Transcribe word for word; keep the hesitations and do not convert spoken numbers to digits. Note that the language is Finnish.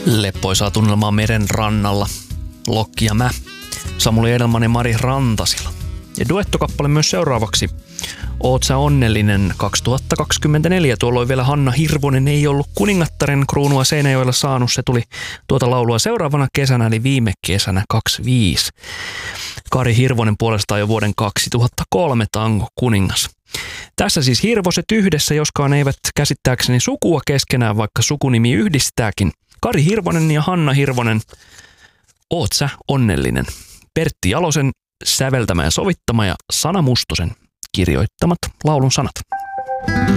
Leppoisaa tunnelmaa meren rannalla. Lokki ja mä. Samuli Edelman ja Mari Rantasila. Ja duettokappale myös seuraavaksi. Oot sä onnellinen kaksituhattakaksikymmentäneljä. Tuolloin vielä Hanna Hirvonen ei ollut kuningattaren kruunua Seinäjoella saanut. Se tuli tuota laulua seuraavana kesänä, eli viime kesänä kaksikymmentäviisi. Kari Hirvonen puolestaan jo vuoden kaksituhattakolme tango kuningas. Tässä siis Hirvoset yhdessä, joskaan eivät käsittääkseni sukua keskenään, vaikka sukunimi yhdistääkin. Kari Hirvonen ja Hanna Hirvonen. Oot sä onnellinen. Pertti Jalosen säveltämä ja sovittama ja Sana Mustosen kirjoittamat laulun sanat.